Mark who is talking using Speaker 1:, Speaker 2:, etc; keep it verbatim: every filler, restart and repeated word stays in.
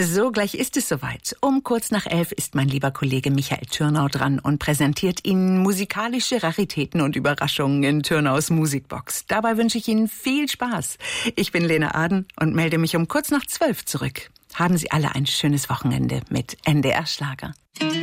Speaker 1: So, gleich ist es soweit. Um kurz nach elf ist mein lieber Kollege Michael Türnau dran und präsentiert Ihnen musikalische Raritäten und Überraschungen in Türnaus Musikbox. Dabei wünsche ich Ihnen viel Spaß. Ich bin Lena Aden und melde mich um kurz nach zwölf zurück. Haben Sie alle ein schönes Wochenende mit N D R Schlager.